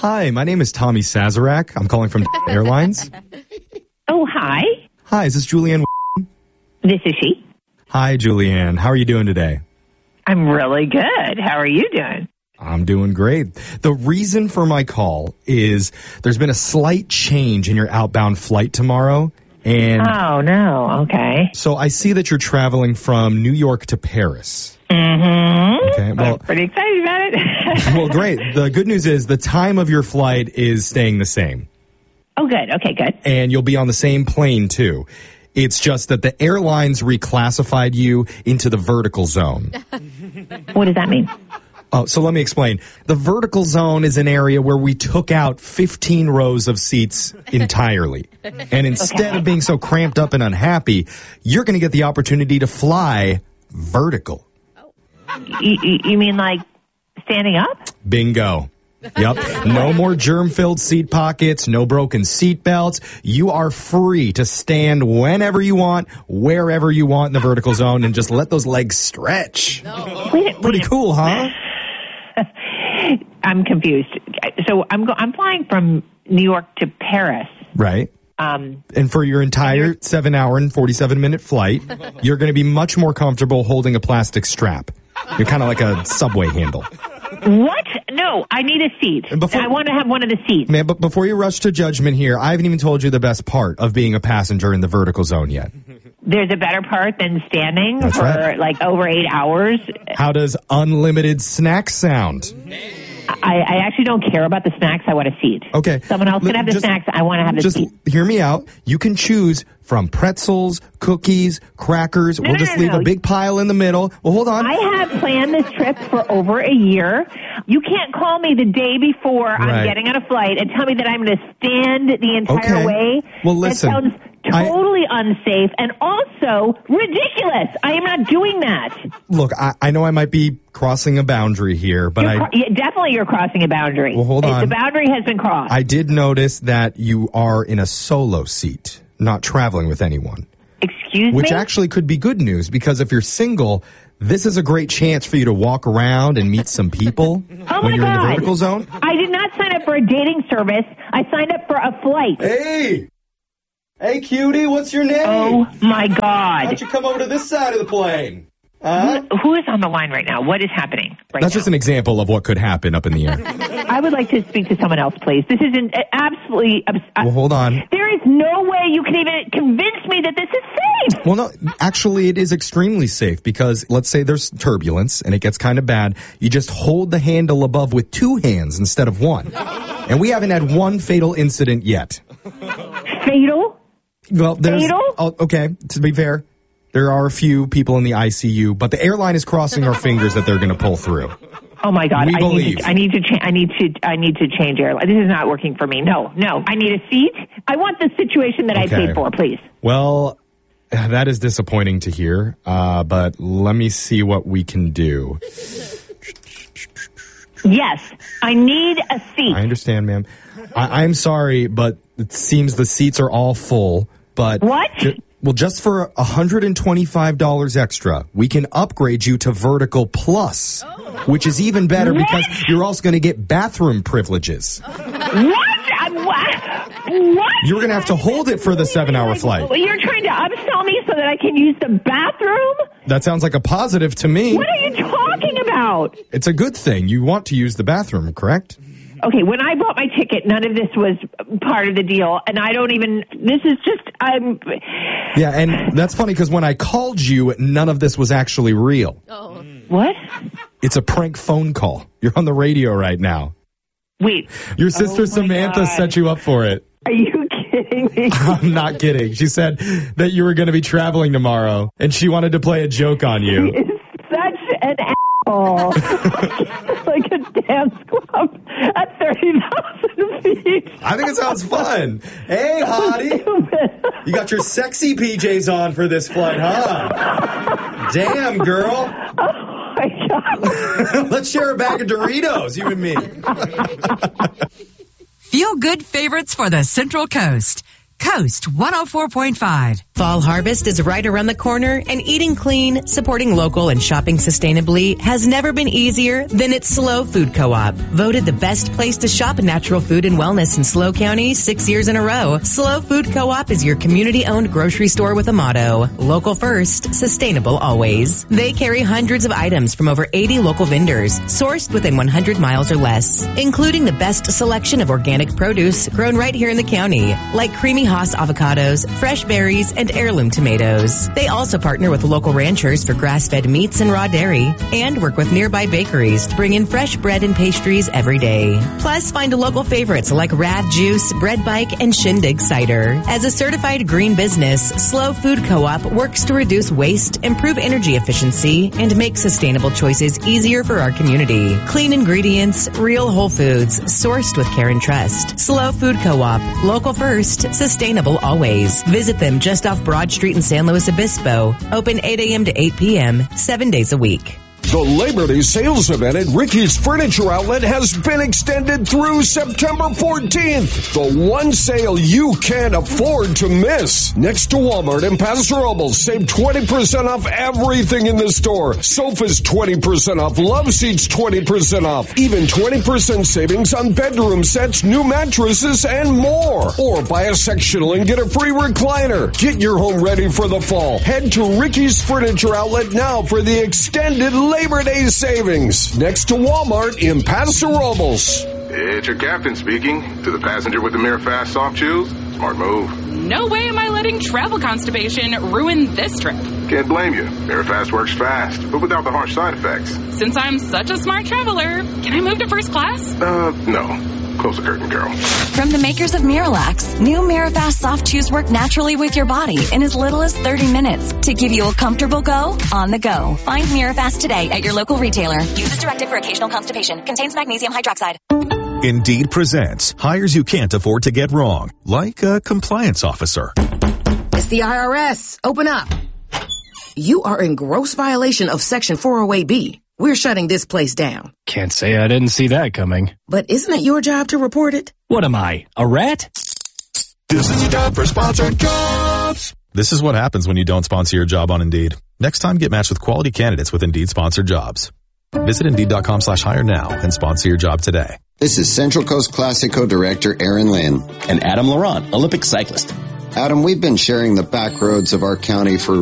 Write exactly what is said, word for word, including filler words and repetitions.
Hi, my name is Tommy Sazerac. I'm calling from Airlines. Oh, hi. Hi, is this Julianne? This is she. Hi, Julianne. How are you doing today? I'm really good. How are you doing? I'm doing great. The reason for my call is there's been a slight change in your outbound flight tomorrow. And oh, no. Okay. So I see that you're traveling from New York to Paris. Mm-hmm. Okay. Well, I'm pretty excited about it. Well, great. The good news is the time of your flight is staying the same. Oh, good. Okay, good. And you'll be on the same plane, too. It's just that the airlines reclassified you into the vertical zone. What does that mean? Oh, so let me explain. The vertical zone is an area where we took out fifteen rows of seats entirely. And instead okay. of being so cramped up and unhappy, you're going to get the opportunity to fly vertical. You, you mean like standing up? Bingo. Yep. No more germ-filled seat pockets, no broken seat belts. You are free to stand whenever you want, wherever you want in the vertical zone, and just let those legs stretch. No. Wait, Pretty wait. cool, huh? I'm confused. So I'm go- I'm flying from New York to Paris. Right. Um, and for your entire seven hour and forty-seven minute flight, you're going to be much more comfortable holding a plastic strap. You're kind of like a subway handle. What? No, I need a seat. Before, I want to have one of the seats. Man, but before you rush to judgment here, I haven't even told you the best part of being a passenger in the vertical zone yet. There's a better part than standing That's for right. like over eight hours. How does unlimited snacks sound? I, I actually don't care about the snacks. I want a seat. Okay. Someone else can have the just, snacks. I want to have the just seat. Just hear me out. You can choose from pretzels, cookies, crackers. No, we'll no, just no, leave no. a big pile in the middle. Well, hold on. I have planned this trip for over a year. You can't call me the day before right. I'm getting on a flight and tell me that I'm going to stand the entire okay. way. Well, listen. That sounds totally I, unsafe and also ridiculous. I am not doing that. Look, I, I know I might be crossing a boundary here, but you're I... Cro- yeah, definitely you're crossing a boundary. Well, hold on. The boundary has been crossed. I did notice that you are in a solo seat, not traveling with anyone. Excuse Which me? actually could be good news, because if you're single, this is a great chance for you to walk around and meet some people oh when you're God. in the vertical zone. I did not sign up for a dating service. I signed up for a flight. Hey! Hey, cutie, what's your name? Oh, my God. Why don't you come over to this side of the plane? Huh? Who, who is on the line right now? What is happening right That's now? just an example of what could happen up in the air. I would like to speak to someone else, please. This is an absolutely... Well, hold on. There is no way you can even convince me that this is safe. Well, no, actually, it is extremely safe, because let's say there's turbulence and it gets kind of bad. You just hold the handle above with two hands instead of one. And we haven't had one fatal incident yet. Fatal? Well, there's... Fatal? Oh, okay, to be fair, there are a few people in the I C U, but the airline is crossing our fingers that they're going to pull through. Oh my God! We I believe. need to. I need to. Cha- I need to. I need to change airline. This is not working for me. No, no. I need a seat. I want the situation that Okay. I paid for, please. Well, that is disappointing to hear, uh, but let me see what we can do. Yes, I need a seat. I understand, ma'am. I- I'm sorry, but it seems the seats are all full. But What? Ju- well, just for one hundred twenty-five dollars extra, we can upgrade you to Vertical Plus, which is even better What? because you're also going to get bathroom privileges. What? I, what? What? You're going to have to hold it for the seven-hour flight. You're trying to upsell me so that I can use the bathroom? That sounds like a positive to me. What are you talking about? It's a good thing. You want to use the bathroom, correct? Okay, when I bought my ticket, none of this was part of the deal, and I don't even, this is just, I'm... Yeah, and that's funny because when I called you, none of this was actually real. Oh. What? It's a prank phone call. You're on the radio right now. Wait. Your sister Oh, my Samantha God. set you up for it. Are you kidding me? I'm not kidding. She said that you were going to be traveling tomorrow, and she wanted to play a joke on He you. is such an asshole. Like a dance club at thirty thousand feet. I think it sounds fun. Hey, hottie. You got your sexy P Js on for this flight, huh? Damn, girl. Oh, my God. Let's share a bag of Doritos, you and me. Feel good favorites for the Central Coast. Coast one oh four point five. Fall harvest is right around the corner, and eating clean, supporting local, and shopping sustainably has never been easier than at Slow Food Co-op. Voted the best place to shop natural food and wellness in SLO County six years in a row. Slow Food Co-op is your community-owned grocery store with a motto: local first, sustainable always. They carry hundreds of items from over eighty local vendors, sourced within one hundred miles or less, including the best selection of organic produce grown right here in the county, like creamy Hass avocados, fresh berries, and heirloom tomatoes. They also partner with local ranchers for grass-fed meats and raw dairy, and work with nearby bakeries to bring in fresh bread and pastries every day. Plus, find local favorites like Rav Juice, Bread Bike, and Shindig Cider. As a certified green business, Slow Food Co-op works to reduce waste, improve energy efficiency, and make sustainable choices easier for our community. Clean ingredients, real whole foods, sourced with care and trust. Slow Food Co-op, local first, sustainable always. Visit them just off Broad Street in San Luis Obispo. Open eight a.m. to eight p.m., seven days a week. The Labor Day sales event at Ricky's Furniture Outlet has been extended through September fourteenth. The one sale you can't afford to miss. Next to Walmart and Paso Robles, save twenty percent off everything in the store. Sofas twenty percent off, love seats twenty percent off, even twenty percent savings on bedroom sets, new mattresses, and more. Or buy a sectional and get a free recliner. Get your home ready for the fall. Head to Ricky's Furniture Outlet now for the extended Labor Day savings. Next to Walmart in Paso Robles. It's your captain speaking. To the passenger with the Mirafast soft chews, smart move. No way am I letting travel constipation ruin this trip. Can't blame you. Mirafast works fast, but without the harsh side effects. Since I'm such a smart traveler, can I move to first class? Uh, no. Close the curtain, girl. From the makers of Miralax, new Mirafast soft chews work naturally with your body in as little as thirty minutes to give you a comfortable go on the go. Find Mirafast today at your local retailer. Use as directed for occasional constipation. Contains magnesium hydroxide. Indeed presents hires you can't afford to get wrong, like a compliance officer. It's the I R S. Open up. You are in gross violation of Section four oh eight B. We're shutting this place down. Can't say I didn't see that coming. But isn't it your job to report it? What am I, a rat? This is your job for sponsored jobs. This is what happens when you don't sponsor your job on Indeed. Next time, get matched with quality candidates with Indeed sponsored jobs. Visit Indeed.com slash hire now and sponsor your job today. This is Central Coast Classic co-director Aaron Lynn. And Adam Laurent, Olympic cyclist. Adam, we've been sharing the back roads of our county for